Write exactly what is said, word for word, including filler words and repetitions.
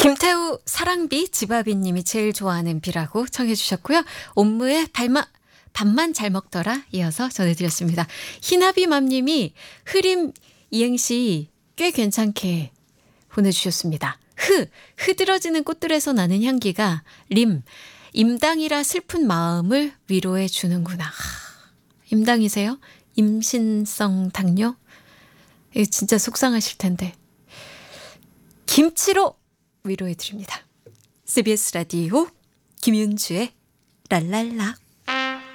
김태우 사랑비 지바비님이 제일 좋아하는 비라고 청해 주셨고요. 옴무의 발마, 밥만 잘 먹더라 이어서 전해드렸습니다. 희나비맘님이 흐림 이행시 꽤 괜찮게 보내주셨습니다. 흐, 흐드러지는 꽃들에서 나는 향기가 림, 임당이라 슬픈 마음을 위로해 주는구나. 하, 임당이세요? 임신성 당뇨? 이거 진짜 속상하실 텐데. 김치로 위로해 드립니다. 씨비에스 라디오 김윤주의 랄랄라.